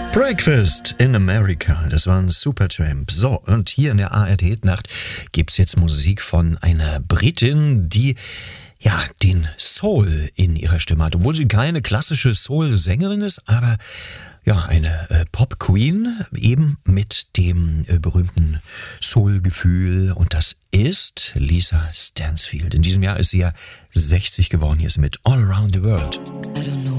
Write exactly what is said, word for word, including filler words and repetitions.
Breakfast in America, das war ein Supertramp. So, und hier in der A R D-Nacht gibt's jetzt Musik von einer Britin, die ja den Soul in ihrer Stimme hat. Obwohl sie keine klassische Soul-Sängerin ist, aber ja, eine äh, Pop-Queen, eben mit dem äh, berühmten Soul-Gefühl. Und das ist Lisa Stansfield. In diesem Jahr ist sie ja sechzig geworden. Hier ist mit All Around the World.